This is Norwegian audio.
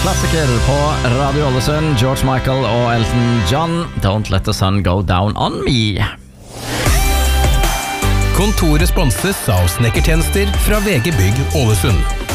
Klassiker på Radio Ålesund, George Michael og Elton John, Don't Let the Sun Go Down on Me. Kontoret sponses av snekkertjenester fra VG Bygg Ålesund.